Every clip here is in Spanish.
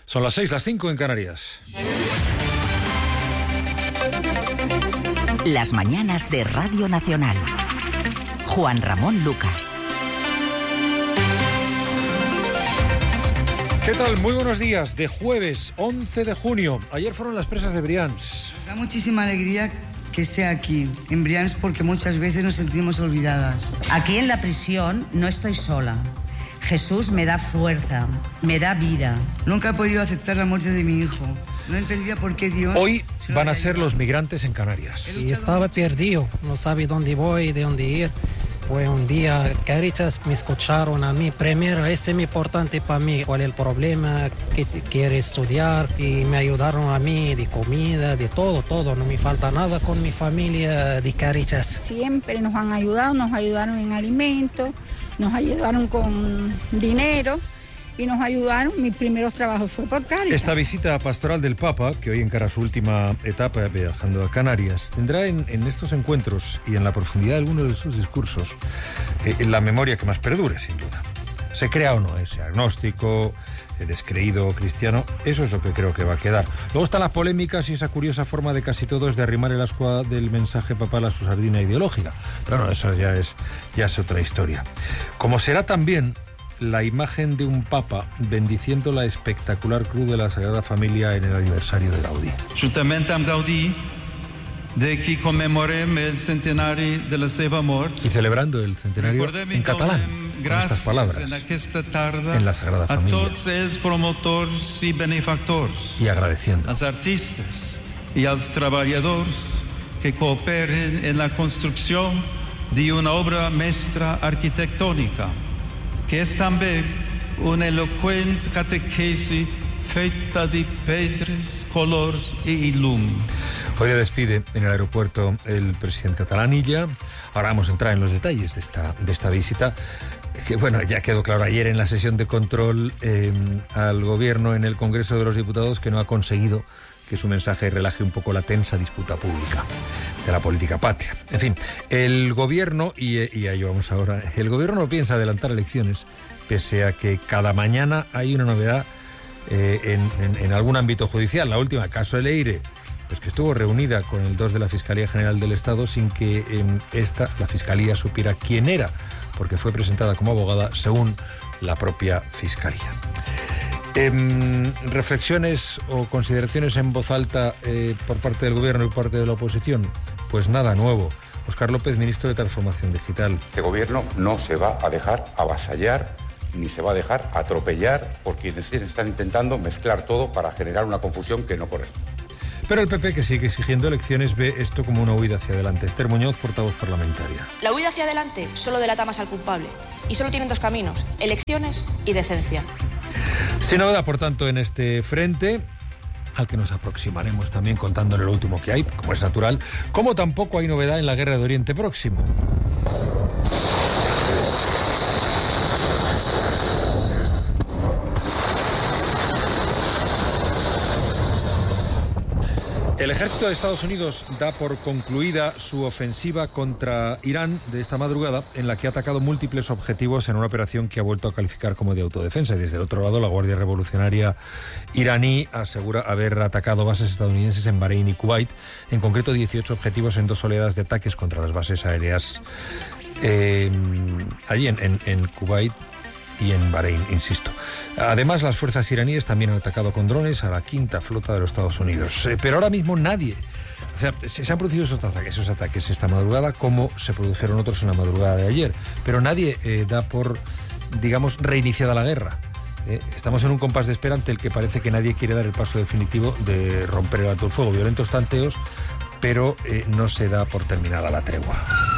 Son las 6, las 5 en Canarias. Las mañanas de Radio Nacional. Juan Ramón Lucas. ¿Qué tal? Muy buenos días. De jueves 11 de junio. Ayer fueron las presas de Brians. Nos da muchísima alegría que esté aquí, en Brians, porque muchas veces nos sentimos olvidadas. Aquí en la prisión no estoy sola. Jesús me da fuerza, me da vida. Nunca he podido aceptar la muerte de mi hijo. No entendía por qué Dios... Hoy van a ser los migrantes en Canarias. Y estaba perdido, no sabía dónde voy, de dónde ir. Fue un día, Caritas me escucharon a mí. Primero, es muy importante para mí, cuál es el problema, qué quiere estudiar. Y me ayudaron a mí de comida, de todo. No me falta nada con mi familia de Caritas. Siempre nos han ayudado, nos ayudaron en alimentos, nos ayudaron con dinero. Y nos ayudaron, mis primeros trabajos fue por Cáritas. Esta visita pastoral del Papa, que hoy encara su última etapa viajando a Canarias, tendrá en estos encuentros y en la profundidad de algunos de sus discursos la memoria que más perdure, sin duda. Se crea o no ese agnóstico, descreído cristiano, eso es lo que creo que va a quedar. Luego están las polémicas y esa curiosa forma de casi todos de arrimar el ascua del mensaje papal a su sardina ideológica. Pero no, eso ya es otra historia. Como será también la imagen de un papa bendiciendo la espectacular cruz de la Sagrada Familia en el aniversario de Gaudí. Juntament amb Gaudí, de qui commemorem el centenari de la seva mort, y celebrando el centenario en catalán, con estas palabras, en la Sagrada Familia, a tots els promotors i benefactors, y agradeciendo als artistes i als treballadors que cooperen en la construcción de una obra mestra arquitectònica, que és també una eloqüent catequesi feta de pedres, colors y llum. Hoy le despide en el aeropuerto el presidente Catalanilla. Ahora vamos a entrar en los detalles de esta visita, que bueno, ya quedó claro ayer en la sesión de control al gobierno en el Congreso de los Diputados que no ha conseguido que su mensaje relaje un poco la tensa disputa pública de la política patria. En fin, el gobierno, y ahí vamos ahora, el gobierno no piensa adelantar elecciones, pese a que cada mañana hay una novedad en algún ámbito judicial. La última, caso de Leire, pues que estuvo reunida con el 2 de la Fiscalía General del Estado sin que la Fiscalía supiera quién era, porque fue presentada como abogada según la propia Fiscalía. Reflexiones o consideraciones en voz alta por parte del gobierno y por parte de la oposición, pues nada nuevo. Óscar López, ministro de Transformación Digital. Este gobierno no se va a dejar avasallar ni se va a dejar atropellar por quienes están intentando mezclar todo para generar una confusión que no corresponde. Pero el PP, que sigue exigiendo elecciones, ve esto como una huida hacia adelante. Esther Muñoz, portavoz parlamentaria. La huida hacia adelante solo delata más al culpable. Y solo tienen dos caminos: elecciones y decencia. Sin novedad, por tanto, en este frente, al que nos aproximaremos también contándole lo último que hay, como es natural, como tampoco hay novedad en la guerra de Oriente Próximo. El ejército de Estados Unidos da por concluida su ofensiva contra Irán de esta madrugada, en la que ha atacado múltiples objetivos en una operación que ha vuelto a calificar como de autodefensa. Y desde el otro lado, la Guardia Revolucionaria iraní asegura haber atacado bases estadounidenses en Bahrein y Kuwait, en concreto 18 objetivos en 2 oleadas de ataques contra las bases aéreas allí en Kuwait y en Bahrein, insisto. Además, las fuerzas iraníes también han atacado con drones a la 5ª flota de los Estados Unidos. Pero ahora mismo nadie... O sea, se han producido esos ataques esta madrugada, como se produjeron otros en la madrugada de ayer. Pero nadie da por, digamos, reiniciada la guerra. Estamos en un compás de espera ante el que parece que nadie quiere dar el paso definitivo de romper el alto el fuego. Violentos tanteos, pero no se da por terminada la tregua.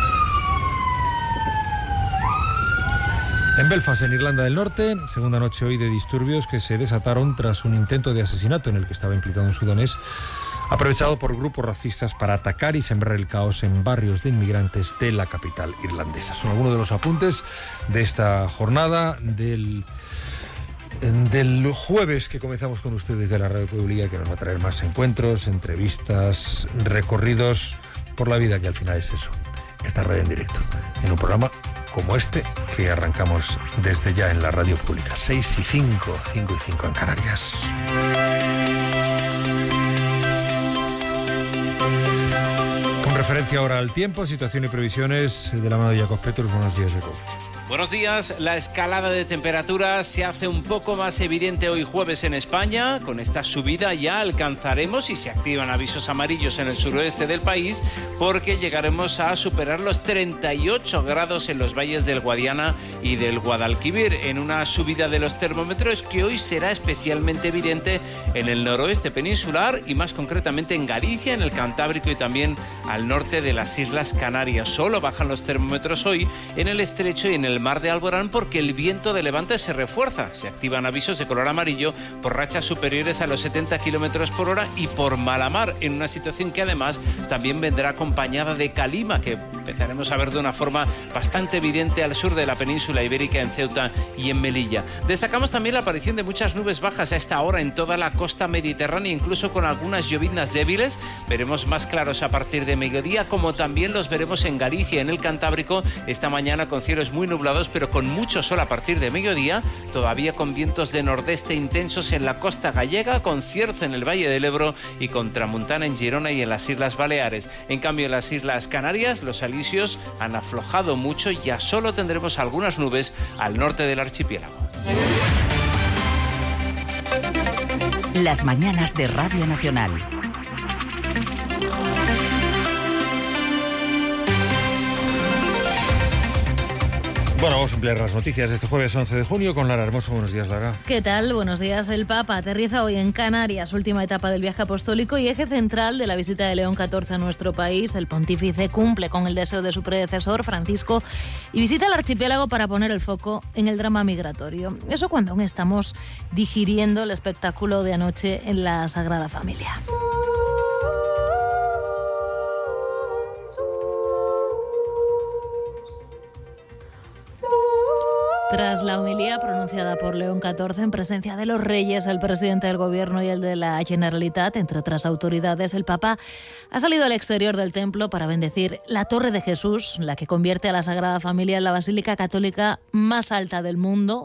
En Belfast, en Irlanda del Norte, segunda noche hoy de disturbios que se desataron tras un intento de asesinato en el que estaba implicado un sudanés, aprovechado por grupos racistas para atacar y sembrar el caos en barrios de inmigrantes de la capital irlandesa. Son algunos de los apuntes de esta jornada del jueves que comenzamos con ustedes de la Radio Pública, que nos va a traer más encuentros, entrevistas, recorridos por la vida, que al final es eso, esta red en directo, en un programa como este que arrancamos desde ya en la radio pública. 6:05, 5:05 en Canarias. Con referencia ahora al tiempo, situación y previsiones de la mano de Jacob Petrus. Buenos días, Jacob. Buenos días. La escalada de temperaturas se hace un poco más evidente hoy jueves en España. Con esta subida ya alcanzaremos y se activan avisos amarillos en el suroeste del país porque llegaremos a superar los 38 grados en los valles del Guadiana y del Guadalquivir, en una subida de los termómetros que hoy será especialmente evidente en el noroeste peninsular y más concretamente en Galicia, en el Cantábrico y también al norte de las Islas Canarias. Solo bajan los termómetros hoy en el estrecho y en el mar de Alborán porque el viento de levante se refuerza. Se activan avisos de color amarillo por rachas superiores a los 70 kilómetros por hora y por mala mar, en una situación que además también vendrá acompañada de calima, que empezaremos a ver de una forma bastante evidente al sur de la península ibérica, en Ceuta y en Melilla. Destacamos también la aparición de muchas nubes bajas a esta hora en toda la costa mediterránea, incluso con algunas lloviznas débiles. Veremos más claros a partir de mediodía, como también los veremos en Galicia, en el Cantábrico, esta mañana con cielos muy nublados, pero con mucho sol a partir de mediodía, todavía con vientos de nordeste intensos en la costa gallega, con cierzo en el Valle del Ebro y con tramuntana en Girona y en las Islas Baleares. En cambio, en las Islas Canarias, los alisios han aflojado mucho y ya solo tendremos algunas nubes al norte del archipiélago. Las mañanas de Radio Nacional. Bueno, vamos a ampliar las noticias de este jueves 11 de junio con Lara Hermoso. Buenos días, Lara. ¿Qué tal? Buenos días. El Papa aterriza hoy en Canarias, última etapa del viaje apostólico y eje central de la visita de León XIV a nuestro país. El pontífice cumple con el deseo de su predecesor, Francisco, y visita el archipiélago para poner el foco en el drama migratorio. Eso cuando aún estamos digiriendo el espectáculo de anoche en la Sagrada Familia. Tras la homilía pronunciada por León XIV en presencia de los reyes, el presidente del Gobierno y el de la Generalitat, entre otras autoridades, el Papa ha salido al exterior del templo para bendecir la Torre de Jesús, la que convierte a la Sagrada Familia en la basílica católica más alta del mundo,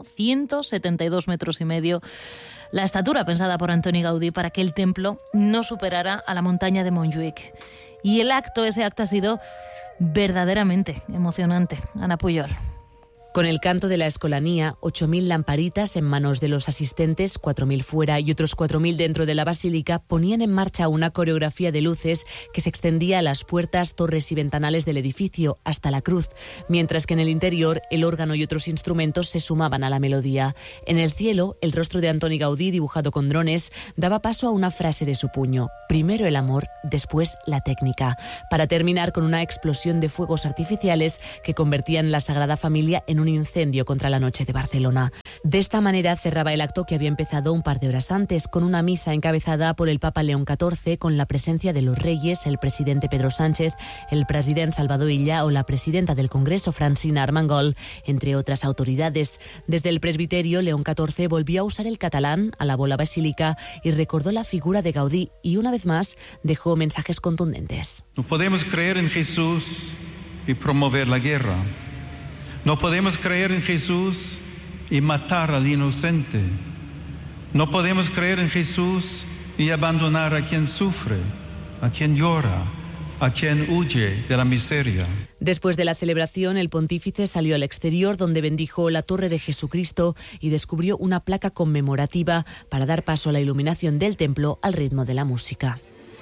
172 metros y medio. La estatura pensada por Antoni Gaudí para que el templo no superara a la montaña de Montjuïc. Y ese acto ha sido verdaderamente emocionante. Ana Puyol. Con el canto de la escolanía, 8.000 lamparitas en manos de los asistentes, 4.000 fuera y otros 4.000 dentro de la basílica, ponían en marcha una coreografía de luces que se extendía a las puertas, torres y ventanales del edificio, hasta la cruz, mientras que en el interior el órgano y otros instrumentos se sumaban a la melodía. En el cielo, el rostro de Antoni Gaudí, dibujado con drones, daba paso a una frase de su puño: primero el amor, después la técnica, para terminar con una explosión de fuegos artificiales que convertían la Sagrada Familia en un incendio contra la noche de Barcelona. De esta manera cerraba el acto que había empezado un par de horas antes, con una misa encabezada por el Papa León XIV, con la presencia de los reyes, el presidente Pedro Sánchez, el presidente Salvador Illa o la presidenta del Congreso, Francina Armengol, entre otras autoridades. Desde el presbiterio, León XIV volvió a usar el catalán, alabó la basílica y recordó la figura de Gaudí y una vez más dejó mensajes contundentes. No podemos creer en Jesús y promover la guerra. No podemos creer en Jesús y matar al inocente. No podemos creer en Jesús y abandonar a quien sufre, a quien llora, a quien huye de la miseria. Después de la celebración, el pontífice salió al exterior, donde bendijo la Torre de Jesucristo y descubrió una placa conmemorativa para dar paso a la iluminación del templo al ritmo de la música.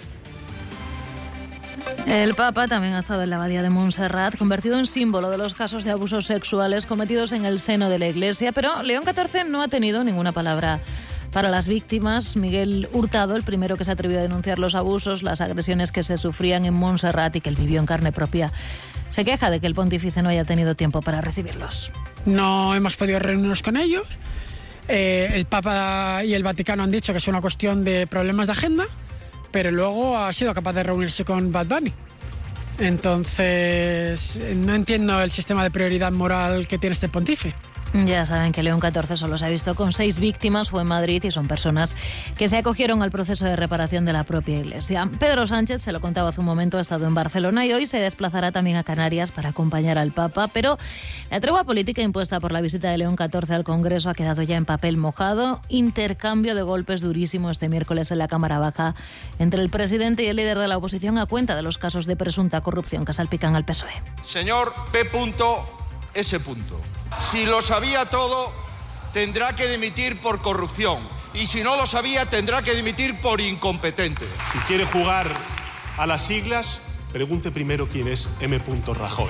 El Papa también ha estado en la Abadía de Montserrat, convertido en símbolo de los casos de abusos sexuales cometidos en el seno de la Iglesia, pero León XIV no ha tenido ninguna palabra para las víctimas. Miguel Hurtado, el primero que se atrevió a denunciar los abusos, las agresiones que se sufrían en Montserrat y que él vivió en carne propia, se queja de que el pontífice no haya tenido tiempo para recibirlos. No hemos podido reunirnos con ellos. El Papa y el Vaticano han dicho que es una cuestión de problemas de agenda, pero luego ha sido capaz de reunirse con Bad Bunny. Entonces, no entiendo el sistema de prioridad moral que tiene este pontífice. Ya saben que León XIV solo se ha visto con 6 víctimas, fue en Madrid y son personas que se acogieron al proceso de reparación de la propia Iglesia. Pedro Sánchez, se lo contaba hace un momento, ha estado en Barcelona y hoy se desplazará también a Canarias para acompañar al Papa, pero la tregua política impuesta por la visita de León XIV al Congreso ha quedado ya en papel mojado. Intercambio de golpes durísimo este miércoles en la Cámara Baja entre el presidente y el líder de la oposición a cuenta de los casos de presunta corrupción que salpican al PSOE. Señor P.S. Si lo sabía todo, tendrá que dimitir por corrupción. Y si no lo sabía, tendrá que dimitir por incompetente. Si quiere jugar a las siglas, pregunte primero quién es M. Rajoy.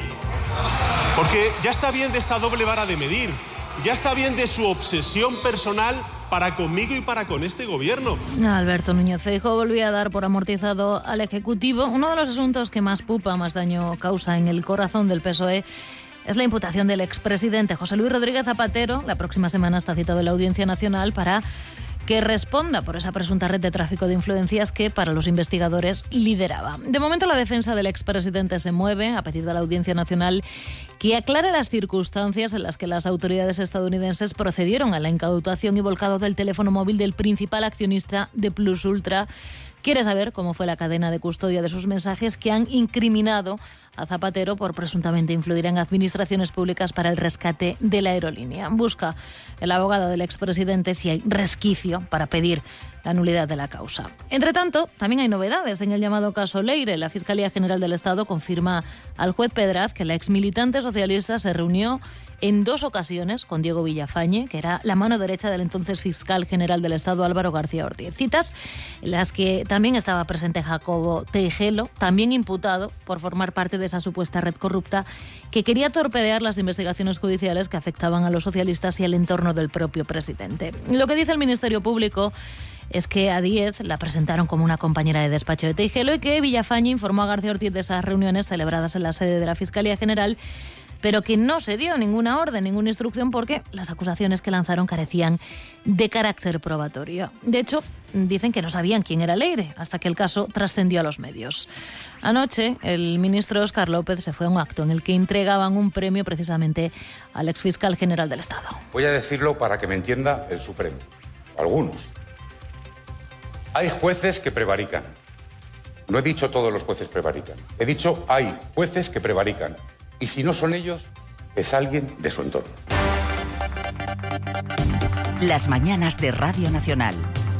Porque ya está bien de esta doble vara de medir. Ya está bien de su obsesión personal para conmigo y para con este gobierno. Alberto Núñez Feijóo volvía a dar por amortizado al Ejecutivo. Uno de los asuntos que más pupa, más daño causa en el corazón del PSOE es la imputación del expresidente José Luis Rodríguez Zapatero. La próxima semana está citado en la Audiencia Nacional para que responda por esa presunta red de tráfico de influencias que para los investigadores lideraba. De momento la defensa del expresidente se mueve a pedir de la Audiencia Nacional que aclare las circunstancias en las que las autoridades estadounidenses procedieron a la incautación y volcado del teléfono móvil del principal accionista de Plus Ultra. Quiere saber cómo fue la cadena de custodia de sus mensajes que han incriminado a Zapatero por presuntamente influir en administraciones públicas para el rescate de la aerolínea. Busca el abogado del expresidente si hay resquicio para pedir la nulidad de la causa. Entre tanto, también hay novedades en el llamado caso Leire. La Fiscalía General del Estado confirma al juez Pedraz que la exmilitante socialista se reunió en 2 ocasiones con Diego Villafañe, que era la mano derecha del entonces fiscal general del Estado, Álvaro García Ortiz. Citas en las que también estaba presente Jacobo Teijelo, también imputado por formar parte de esa supuesta red corrupta que quería torpedear las investigaciones judiciales que afectaban a los socialistas y al entorno del propio presidente. Lo que dice el Ministerio Público es que a Díez la presentaron como una compañera de despacho de Teijelo y que Villafañe informó a García Ortiz de esas reuniones celebradas en la sede de la Fiscalía General, pero que no se dio ninguna orden, ninguna instrucción, porque las acusaciones que lanzaron carecían de carácter probatorio. De hecho, dicen que no sabían quién era Leire, hasta que el caso trascendió a los medios. Anoche, el ministro Óscar López se fue a un acto en el que entregaban un premio precisamente al exfiscal general del Estado. Voy a decirlo para que me entienda el Supremo. Algunos. Hay jueces que prevarican. No he dicho todos los jueces prevarican. He dicho hay jueces que prevarican. Y si no son ellos, es alguien de su entorno. Las mañanas de Radio Nacional.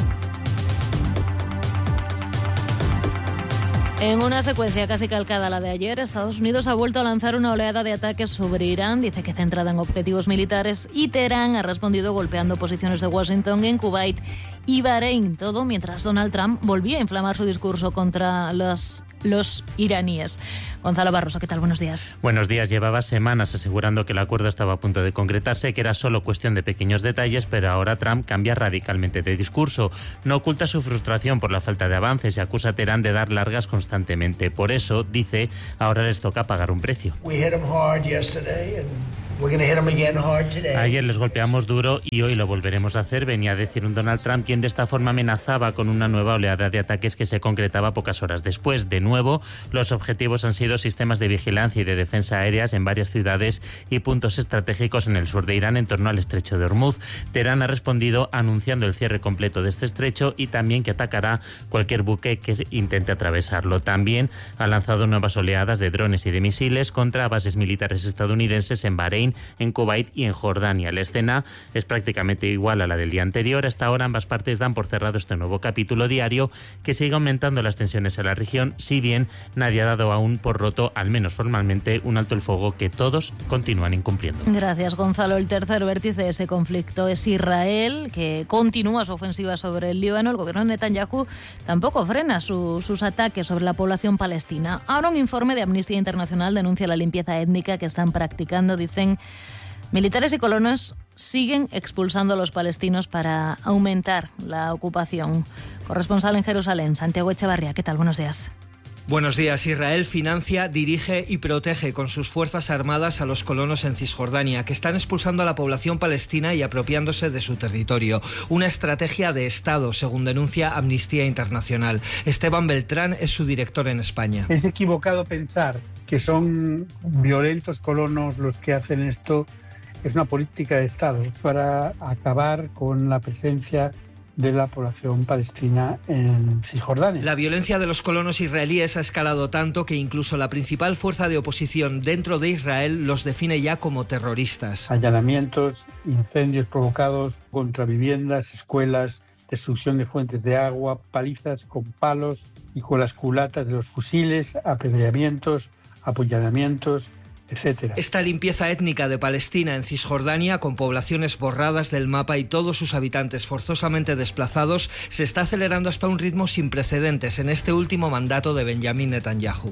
En una secuencia casi calcada a la de ayer, Estados Unidos ha vuelto a lanzar una oleada de ataques sobre Irán, dice que centrada en objetivos militares, y Teherán ha respondido golpeando posiciones de Washington en Kuwait y Bahrein, todo mientras Donald Trump volvía a inflamar su discurso contra los iraníes. Gonzalo Barroso, ¿qué tal? Buenos días. Buenos días. Llevaba semanas asegurando que el acuerdo estaba a punto de concretarse, que era solo cuestión de pequeños detalles, pero ahora Trump cambia radicalmente de discurso. No oculta su frustración por la falta de avances y acusa a Teherán de dar largas constantemente. Por eso, dice, ahora les toca pagar un precio. Ayer les golpeamos duro y hoy lo volveremos a hacer, venía a decir un Donald Trump, quien de esta forma amenazaba con una nueva oleada de ataques que se concretaba pocas horas después. De nuevo, los objetivos han sido sistemas de vigilancia y de defensa aéreas en varias ciudades y puntos estratégicos en el sur de Irán en torno al estrecho de Hormuz. Teherán ha respondido anunciando el cierre completo de este estrecho y también que atacará cualquier buque que intente atravesarlo. También ha lanzado nuevas oleadas de drones y de misiles contra bases militares estadounidenses en Bahrein, en Kuwait y en Jordania. La escena es prácticamente igual a la del día anterior. Hasta ahora ambas partes dan por cerrado este nuevo capítulo diario que sigue aumentando las tensiones en la región, si bien nadie ha dado aún por roto, al menos formalmente, un alto el fuego que todos continúan incumpliendo. Gracias, Gonzalo. El tercer vértice de ese conflicto es Israel, que continúa su ofensiva sobre el Líbano. El gobierno de Netanyahu tampoco frena sus ataques sobre la población palestina. Ahora un informe de Amnistía Internacional denuncia la limpieza étnica que están practicando. Dicen, militares y colonos siguen expulsando a los palestinos para aumentar la ocupación. Corresponsal en Jerusalén, Santiago Echevarría. ¿Qué tal? Buenos días. Buenos días. Israel financia, dirige y protege con sus fuerzas armadas a los colonos en Cisjordania, que están expulsando a la población palestina y apropiándose de su territorio. Una estrategia de Estado, según denuncia Amnistía Internacional. Esteban Beltrán es su director en España. Es equivocado pensar que son violentos colonos los que hacen esto. es una política de Estado para acabar con la presencia de la población palestina en Cisjordania. La violencia de los colonos israelíes ha escalado tanto que incluso la principal fuerza de oposición dentro de Israel los define ya como terroristas. Allanamientos, incendios provocados contra viviendas, escuelas, destrucción de fuentes de agua, palizas con palos y con las culatas de los fusiles, apedreamientos, apuñalamientos, etcétera. Esta limpieza étnica de Palestina en Cisjordania, con poblaciones borradas del mapa y todos sus habitantes forzosamente desplazados, se está acelerando hasta un ritmo sin precedentes en este último mandato de Benjamín Netanyahu.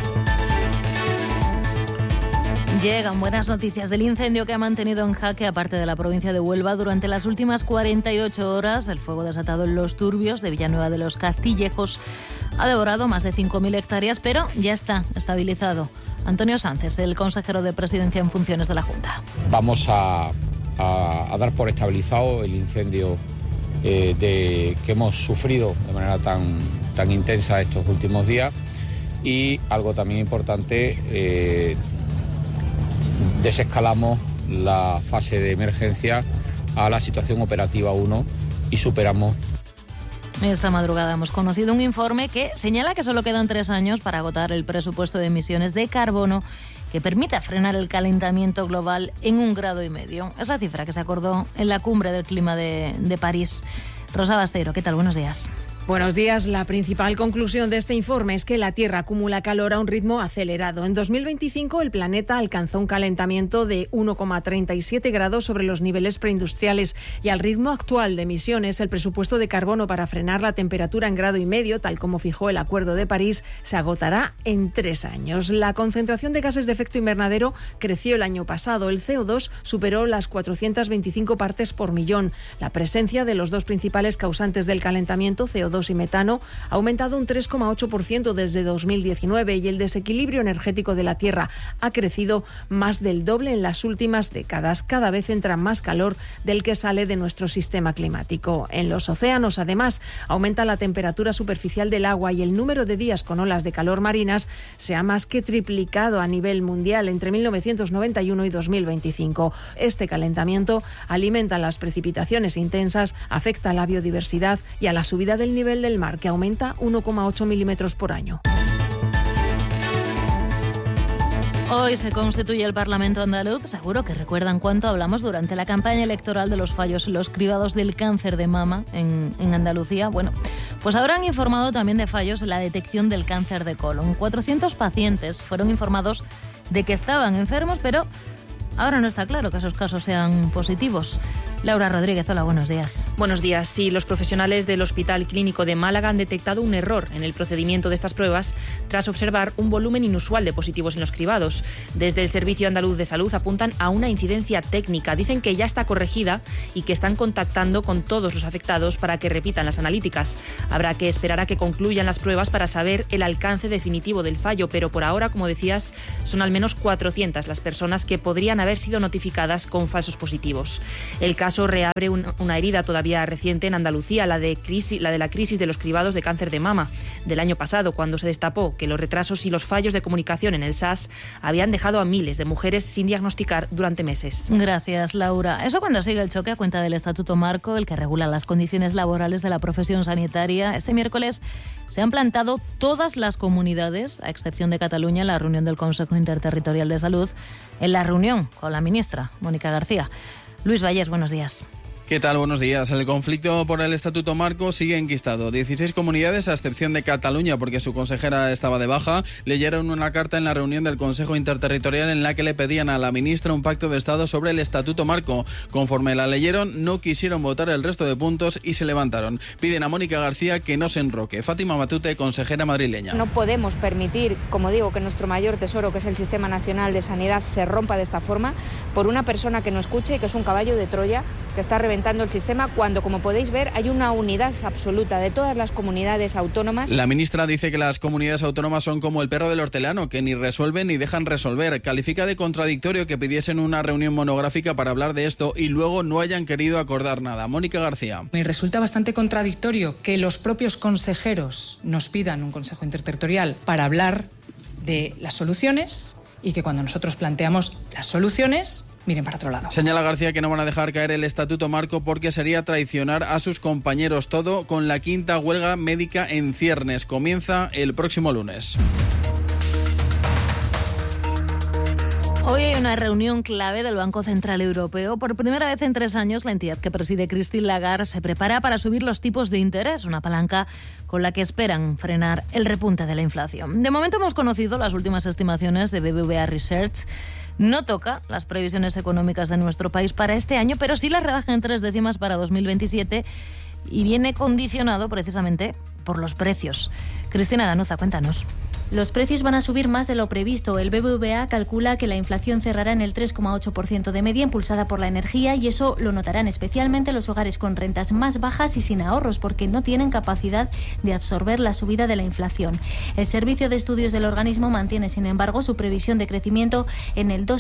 Llegan buenas noticias del incendio que ha mantenido en jaque a parte de la provincia de Huelva durante las últimas 48 horas. El fuego desatado en Los Turbios de Villanueva de los Castillejos ha devorado más de 5.000 hectáreas, pero ya está estabilizado. Antonio Sánchez, el consejero de Presidencia en funciones de la Junta. Vamos a dar por estabilizado el incendio que hemos sufrido de manera tan intensa estos últimos días, y algo también importante, desescalamos la fase de emergencia a la situación operativa 1 y superamos. Esta madrugada hemos conocido un informe que señala que solo quedan 3 años para agotar el presupuesto de emisiones de carbono que permita frenar el calentamiento global en 1,5 grados. Es la cifra que se acordó en la cumbre del clima de París. Rosa Basteiro, ¿qué tal? Buenos días. Buenos días. La principal conclusión de este informe es que la Tierra acumula calor a un ritmo acelerado. En 2025 el planeta alcanzó un calentamiento de 1,37 grados sobre los niveles preindustriales, y al ritmo actual de emisiones el presupuesto de carbono para frenar la temperatura en 1,5 grados, tal como fijó el Acuerdo de París, se agotará en 3 años. La concentración de gases de efecto invernadero creció el año pasado. El CO2 superó las 425 partes por millón. La presencia de los dos principales causantes del calentamiento, CO2 y metano, ha aumentado un 3,8% desde 2019, y el desequilibrio energético de la Tierra ha crecido más del doble en las últimas décadas. Cada vez entra más calor del que sale de nuestro sistema climático. En los océanos, además, aumenta la temperatura superficial del agua, y el número de días con olas de calor marinas se ha más que triplicado a nivel mundial entre 1991 y 2025. Este calentamiento alimenta las precipitaciones intensas, afecta a la biodiversidad y a la subida del nivel del mar, que aumenta 1,8 milímetros por año. Hoy se constituye el Parlamento andaluz. Seguro que recuerdan cuánto hablamos durante la campaña electoral de los fallos en los cribados del cáncer de mama en Andalucía. Bueno, pues ahora han informado también de fallos en la detección del cáncer de colon. 400 pacientes fueron informados de que estaban enfermos, pero ahora no está claro que esos casos sean positivos. Laura Rodríguez, hola, buenos días. Buenos días. Sí, los profesionales del Hospital Clínico de Málaga han detectado un error en el procedimiento de estas pruebas tras observar un volumen inusual de positivos en los cribados. Desde el Servicio Andaluz de Salud apuntan a una incidencia técnica. Dicen que ya está corregida y que están contactando con todos los afectados para que repitan las analíticas. Habrá que esperar a que concluyan las pruebas para saber el alcance definitivo del fallo, pero por ahora, como decías, son al menos 400 las personas que podrían haber sido notificadas con falsos positivos. El caso reabre una herida todavía reciente en Andalucía, la de la crisis de los cribados de cáncer de mama del año pasado, cuando se destapó que los retrasos y los fallos de comunicación en el SAS habían dejado a miles de mujeres sin diagnosticar durante meses. Gracias, Laura. Eso cuando sigue el choque a cuenta del Estatuto Marco, el que regula las condiciones laborales de la profesión sanitaria. Este miércoles se han plantado todas las comunidades, a excepción de Cataluña, en la reunión del Consejo Interterritorial de Salud, en la reunión con la ministra, Mónica García. Luis Vallés, buenos días. ¿Qué tal? Buenos días. El conflicto por el Estatuto Marco sigue enquistado. 16 comunidades, a excepción de Cataluña, porque su consejera estaba de baja, leyeron una carta en la reunión del Consejo Interterritorial en la que le pedían a la ministra un pacto de Estado sobre el Estatuto Marco. Conforme la leyeron, no quisieron votar el resto de puntos y se levantaron. Piden a Mónica García que no se enroque. Fátima Matute, consejera madrileña. No podemos permitir, como digo, que nuestro mayor tesoro, que es el Sistema Nacional de Sanidad, se rompa de esta forma por una persona que no escuche y que es un caballo de Troya que está reventando el sistema, cuando, como podéis ver, hay una unidad absoluta de todas las comunidades autónomas. La ministra dice que las comunidades autónomas son como el perro del hortelano, que ni resuelven ni dejan resolver. Califica de contradictorio que pidiesen una reunión monográfica para hablar de esto y luego no hayan querido acordar nada. Mónica García. Me resulta bastante contradictorio que los propios consejeros nos pidan un consejo interterritorial para hablar de las soluciones, y que cuando nosotros planteamos las soluciones miren para otro lado. Señala García que no van a dejar caer el Estatuto Marco porque sería traicionar a sus compañeros. Todo con la 5ª huelga médica en ciernes. Comienza el próximo lunes. Hoy hay una reunión clave del Banco Central Europeo. Por primera vez en 3 años, la entidad que preside Christine Lagarde se prepara para subir los tipos de interés, una palanca con la que esperan frenar el repunte de la inflación. De momento hemos conocido las últimas estimaciones de BBVA Research. No toca las previsiones económicas de nuestro país para este año, pero sí las rebaja en 3 décimas para 2027 y viene condicionado precisamente por los precios. Cristina Ganuza, cuéntanos. Los precios van a subir más de lo previsto. El BBVA calcula que la inflación cerrará en el 3,8% de media, impulsada por la energía, y eso lo notarán especialmente los hogares con rentas más bajas y sin ahorros, porque no tienen capacidad de absorber la subida de la inflación. El Servicio de Estudios del organismo mantiene, sin embargo, su previsión de crecimiento en el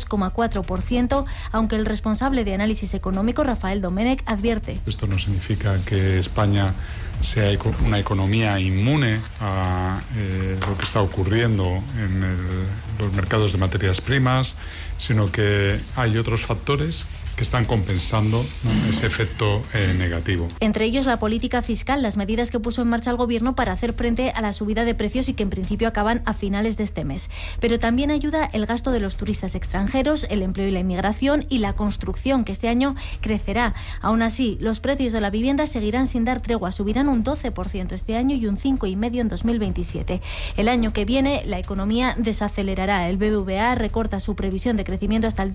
2,4%, aunque el responsable de análisis económico, Rafael Domènech, advierte. Esto no significa que España sea una economía inmune a lo que está ocurriendo en los mercados de materias primas, sino que hay otros factores que están compensando, ¿no?, ese efecto negativo. Entre ellos la política fiscal, las medidas que puso en marcha el Gobierno para hacer frente a la subida de precios y que en principio acaban a finales de este mes. Pero también ayuda el gasto de los turistas extranjeros, el empleo y la inmigración y la construcción, que este año crecerá. Aún así, los precios de la vivienda seguirán sin dar tregua, subirán un 12% este año y un 5,5% en 2027. El año que viene la economía desacelerará. El BBVA recorta su previsión de crecimiento hasta el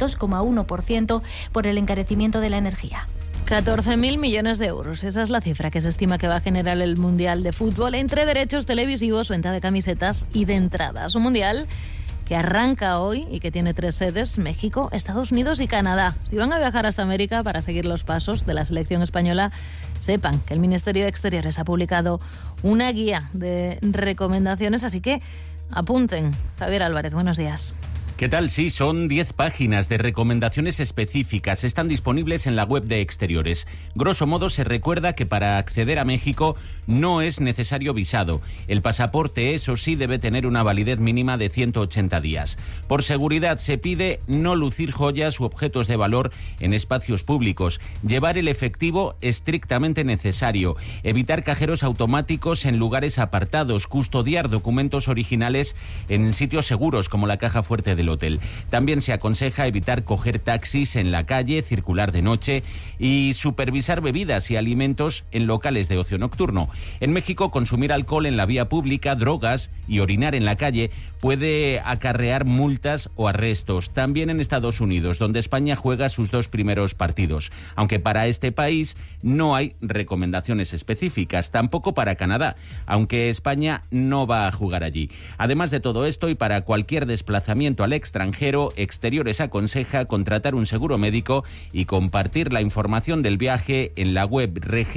2,1% por el encarecimiento de la energía. 14.000 millones de euros. Esa es la cifra que se estima que va a generar el Mundial de Fútbol entre derechos televisivos, venta de camisetas y de entradas. Un Mundial que arranca hoy y que tiene 3 sedes: México, Estados Unidos y Canadá. Si van a viajar hasta América para seguir los pasos de la selección española, sepan que el Ministerio de Exteriores ha publicado una guía de recomendaciones, así que apunten. Javier Álvarez, buenos días. ¿Qué tal? Sí, son 10 páginas de recomendaciones específicas. Están disponibles en la web de Exteriores. Grosso modo, se recuerda que para acceder a México no es necesario visado. El pasaporte, eso sí, debe tener una validez mínima de 180 días. Por seguridad, se pide no lucir joyas u objetos de valor en espacios públicos, llevar el efectivo estrictamente necesario, evitar cajeros automáticos en lugares apartados, custodiar documentos originales en sitios seguros como la caja fuerte del hotel. También se aconseja evitar coger taxis en la calle, circular de noche y supervisar bebidas y alimentos en locales de ocio nocturno. En México, consumir alcohol en la vía pública, drogas y orinar en la calle puede acarrear multas o arrestos. También en Estados Unidos, donde España juega sus 2 primeros partidos. Aunque para este país no hay recomendaciones específicas, tampoco para Canadá, aunque España no va a jugar allí. Además de todo esto, y para cualquier desplazamiento al extranjero, Exteriores aconseja contratar un seguro médico y compartir la información del viaje en la web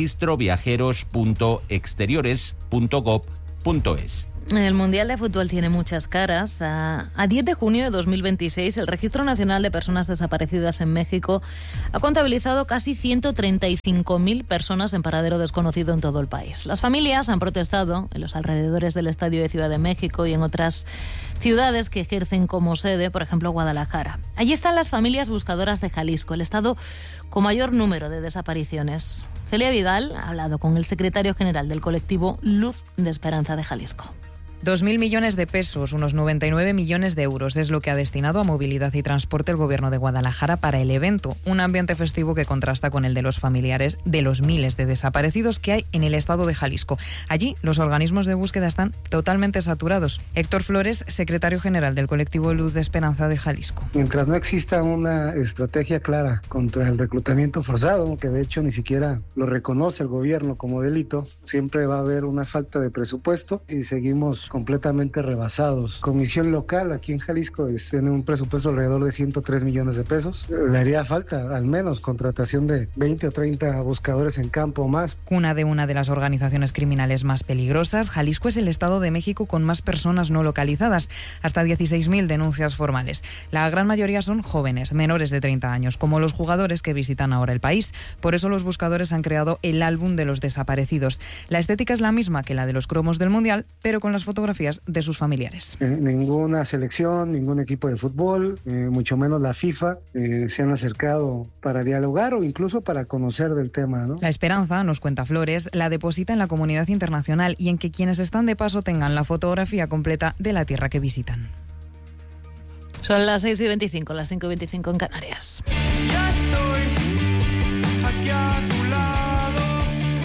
registroviajeros.exteriores.gov.es. El Mundial de Fútbol tiene muchas caras. A 10 de junio de 2026, el Registro Nacional de Personas Desaparecidas en México ha contabilizado casi 135.000 personas en paradero desconocido en todo el país. Las familias han protestado en los alrededores del Estadio de Ciudad de México y en otras ciudades que ejercen como sede, por ejemplo, Guadalajara. Allí están las familias buscadoras de Jalisco, el estado con mayor número de desapariciones. Celia Vidal ha hablado con el secretario general del colectivo Luz de Esperanza de Jalisco. 2.000 millones de pesos, unos 99 millones de euros, es lo que ha destinado a movilidad y transporte el Gobierno de Guadalajara para el evento. Un ambiente festivo que contrasta con el de los familiares de los miles de desaparecidos que hay en el estado de Jalisco. Allí, los organismos de búsqueda están totalmente saturados. Héctor Flores, secretario general del colectivo Luz de Esperanza de Jalisco. Mientras no exista una estrategia clara contra el reclutamiento forzado, que de hecho ni siquiera lo reconoce el gobierno como delito, siempre va a haber una falta de presupuesto y seguimos completamente rebasados. Comisión local aquí en Jalisco tiene un presupuesto alrededor de 103 millones de pesos. Le haría falta al menos contratación de 20 o 30 buscadores en campo o más. Cuna de una de las organizaciones criminales más peligrosas, Jalisco es el estado de México con más personas no localizadas, hasta 16.000 denuncias formales. La gran mayoría son jóvenes, menores de 30 años, como los jugadores que visitan ahora el país. Por eso los buscadores han creado el álbum de los desaparecidos. La estética es la misma que la de los cromos del Mundial, pero con las fotos fotografías de sus familiares. Ninguna selección, ningún equipo de fútbol, mucho menos la FIFA, se han acercado para dialogar o incluso para conocer del tema, ¿no? La esperanza, nos cuenta Flores, la deposita en la comunidad internacional y en que quienes están de paso tengan la fotografía completa de la tierra que visitan. Son las 6:25, las 5:25 en Canarias. Ya estoy aquí a tu lado,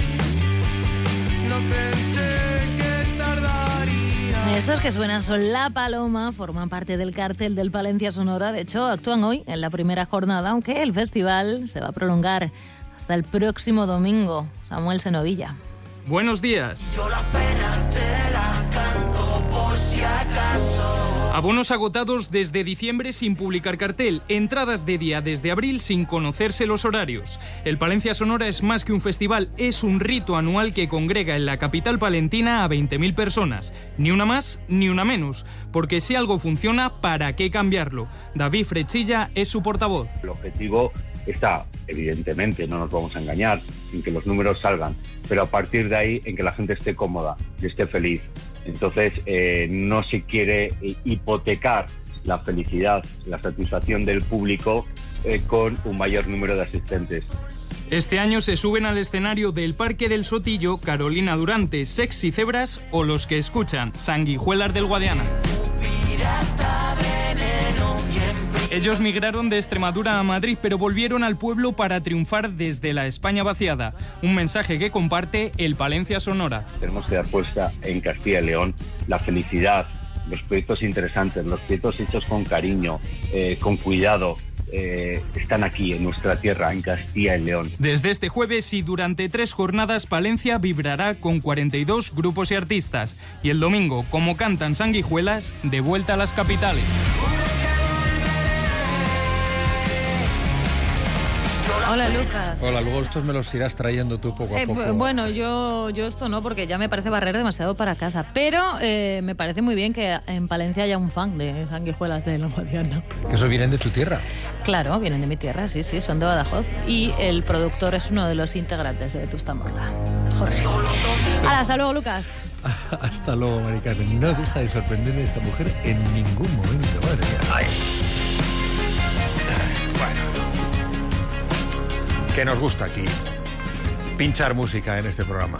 no pensé que tardaría. Estos que suenan son La Paloma, forman parte del cartel del Palencia Sonora. De hecho, actúan hoy en la primera jornada, aunque el festival se va a prolongar hasta el próximo domingo. Samuel Senovilla. Buenos días. Yo la pena te la canto por si acaso. Abonos agotados desde diciembre sin publicar cartel, entradas de día desde abril sin conocerse los horarios. El Palencia Sonora es más que un festival, es un rito anual que congrega en la capital palentina a 20.000 personas. Ni una más ni una menos, porque si algo funciona, ¿para qué cambiarlo? David Frechilla es su portavoz. El objetivo está, evidentemente, no nos vamos a engañar, en que los números salgan, pero a partir de ahí en que la gente esté cómoda y esté feliz. Entonces, no se quiere hipotecar la felicidad, la satisfacción del público con un mayor número de asistentes. Este año se suben al escenario del Parque del Sotillo Carolina Durante, Sexy Cebras o los que escuchan, Sanguijuelas del Guadiana. Ellos migraron de Extremadura a Madrid, pero volvieron al pueblo para triunfar desde la España vaciada. Un mensaje que comparte el Palencia Sonora. Tenemos que dar puesta en Castilla y León la felicidad, los proyectos interesantes, los proyectos hechos con cariño, con cuidado. Están aquí, en nuestra tierra, en Castilla y León. Desde este jueves y durante 3 jornadas, Palencia vibrará con 42 grupos y artistas. Y el domingo, como cantan Sanguijuelas, de vuelta a las capitales. Hola, Lucas. Hola, luego estos me los irás trayendo tú poco a poco. Bueno, yo esto no, porque ya me parece barrer demasiado para casa. Pero me parece muy bien que en Palencia haya un fan de Sanguijuelas de la Guadiana. ¿Que esos vienen de tu tierra? Claro, vienen de mi tierra, sí, son de Badajoz. Y el productor es uno de los integrantes de Tustamorla, Jorge. Hasta luego, Lucas. Hasta luego, Mari Carmen. No deja de sorprenderme esta mujer en ningún momento, madre mía. Ay. Que nos gusta aquí pinchar música en este programa.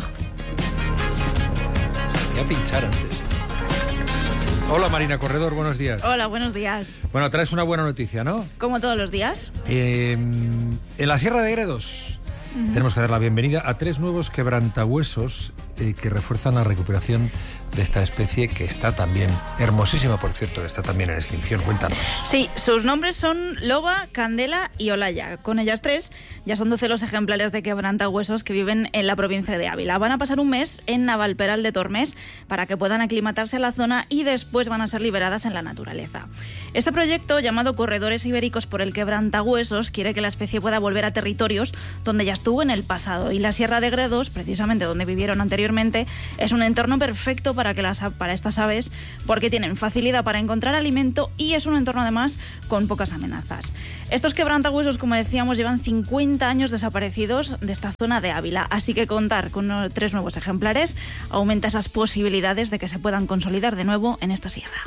Voy a pinchar antes. Hola, Marina Corredor, buenos días. Hola, buenos días. Bueno, traes una buena noticia, ¿no? Como todos los días. En la Sierra de Gredos tenemos que dar la bienvenida a 3 nuevos quebrantahuesos que refuerzan la recuperación de esta especie, que está también hermosísima, por cierto, está también en extinción. Cuéntanos. Sí, sus nombres son Loba, Candela y Olaya. Con ellas 3 ya son 12 los ejemplares de quebrantahuesos que viven en la provincia de Ávila. Van a pasar un mes en Navalperal de Tormes para que puedan aclimatarse a la zona y después van a ser liberadas en la naturaleza. Este proyecto, llamado Corredores Ibéricos por el Quebrantahuesos, quiere que la especie pueda volver a territorios donde ya estuvo en el pasado. Y la Sierra de Gredos, precisamente donde vivieron anteriormente, es un entorno perfecto para estas aves, porque tienen facilidad para encontrar alimento y es un entorno además con pocas amenazas. Estos quebrantahuesos, como decíamos, llevan 50 años desaparecidos de esta zona de Ávila, así que contar con 3 nuevos ejemplares aumenta esas posibilidades de que se puedan consolidar de nuevo en esta sierra.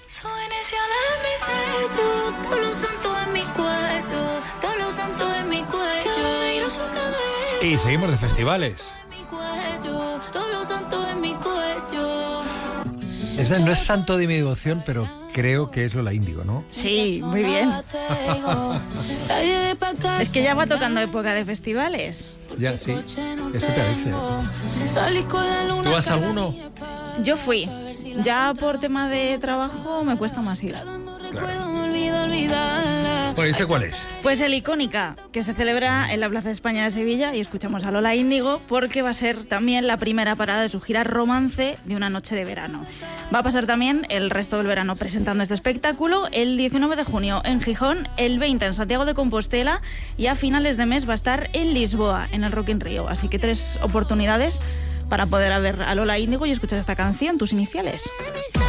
Y seguimos de festivales. Ese no es santo de mi devoción, pero creo que es Lola Índigo, ¿no? Sí, muy bien. Es que ya va tocando época de festivales. Ya, sí. Eso te dice. ¿Tú vas a alguno? Yo fui. Ya por tema de trabajo me cuesta más ir. Claro. Bueno, ¿y este cuál es? Pues el Icónica, que se celebra en la Plaza de España de Sevilla, y escuchamos a Lola Índigo porque va a ser también la primera parada de su gira Romance de una noche de verano. Va a pasar también el resto del verano presentando este espectáculo, el 19 de junio en Gijón, el 20 en Santiago de Compostela y a finales de mes va a estar en Lisboa, en el Rock in Rio. Así que 3 oportunidades para poder ver a Lola Índigo y escuchar esta canción, Tus Iniciales.